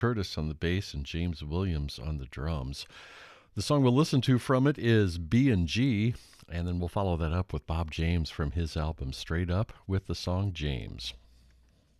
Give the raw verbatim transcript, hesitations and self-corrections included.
Curtis on the bass and James Williams on the drums. The song we'll listen to from it is B and G, and then we'll follow that up with Bob James from his album Straight Up with the song James.